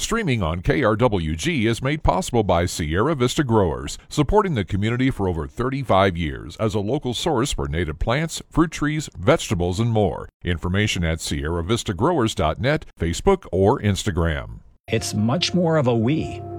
Streaming on KRWG is made possible by Sierra Vista Growers, supporting the community for over 35 years as a local source for native plants, fruit trees, vegetables, and more. Information at sierravistagrowers.net, Facebook, or Instagram. It's much more of a we